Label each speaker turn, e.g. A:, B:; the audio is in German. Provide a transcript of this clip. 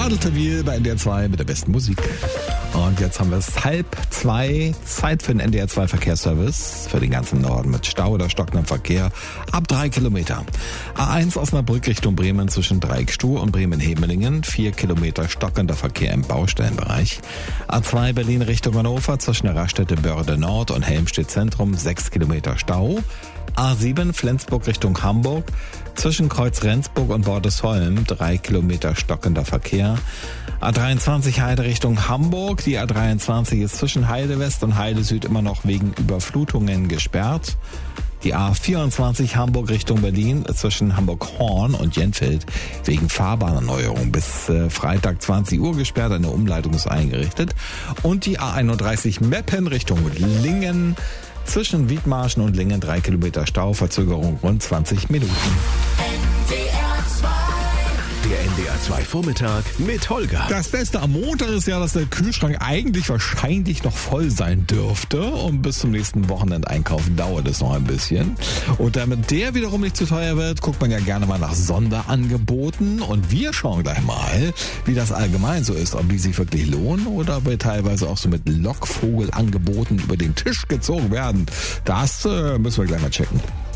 A: Adel bei NDR 2 mit der besten Musik. Und jetzt haben wir es 1:30, Zeit für den NDR 2 Verkehrsservice für den ganzen Norden mit Stau oder stockendem Verkehr ab 3 Kilometer. A1 Osnabrück Richtung Bremen zwischen Dreieckstuhl und Bremen-Hemelingen, 4 Kilometer stockender Verkehr im Baustellenbereich. A2 Berlin Richtung Hannover zwischen der Raststätte Börde Nord und Helmstedt Zentrum, 6 Kilometer Stau. A7 Flensburg Richtung Hamburg zwischen Kreuz Rendsburg und Bordesholm, 3 Kilometer stockender Verkehr. A23 Heide Richtung Hamburg. Die A23 ist zwischen Heide West und Heide Süd immer noch wegen Überflutungen gesperrt. Die A24 Hamburg Richtung Berlin zwischen Hamburg-Horn und Jenfeld wegen Fahrbahnerneuerung bis Freitag 20 Uhr gesperrt. Eine Umleitung ist eingerichtet. Und die A31 Meppen Richtung Lingen zwischen Wiedmarschen und Lingen, 3 Kilometer Stau, Verzögerung rund 20 Minuten.
B: Der NDR 2 Vormittag mit Holger.
A: Das Beste am Montag ist ja, dass der Kühlschrank eigentlich wahrscheinlich noch voll sein dürfte. Und bis zum nächsten Wochenendeinkauf dauert es noch ein bisschen. Und damit der wiederum nicht zu teuer wird, guckt man ja gerne mal nach Sonderangeboten. Und wir schauen gleich mal, wie das allgemein so ist. Ob die sich wirklich lohnen oder ob wir teilweise auch so mit Lockvogelangeboten über den Tisch gezogen werden. Das müssen wir gleich mal checken.